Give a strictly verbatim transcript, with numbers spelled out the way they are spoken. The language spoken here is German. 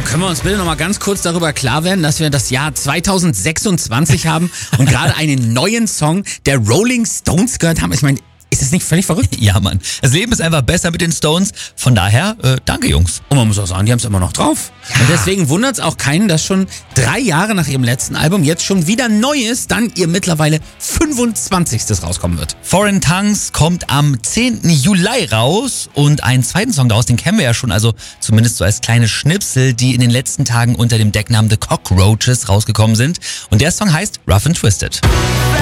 Können wir uns bitte noch mal ganz kurz darüber klar werden, dass wir das Jahr zweitausendsechsundzwanzig haben und gerade einen neuen Song der Rolling Stones gehört haben? Ich meine, ist das nicht völlig verrückt? Ja, Mann. Das Leben ist einfach besser mit den Stones. Von daher, äh, danke, Jungs. Und man muss auch sagen, die haben es immer noch drauf. Ja. Und deswegen wundert es auch keinen, dass schon drei Jahre nach ihrem letzten Album jetzt schon wieder neu ist, dann ihr mittlerweile fünfundzwanzigstes rauskommen wird. Foreign Tongues kommt am zehnten Juli raus und einen zweiten Song daraus, den kennen wir ja schon, also zumindest so als kleine Schnipsel, die in den letzten Tagen unter dem Decknamen The Cockroaches rausgekommen sind. Und der Song heißt Rough and Twisted.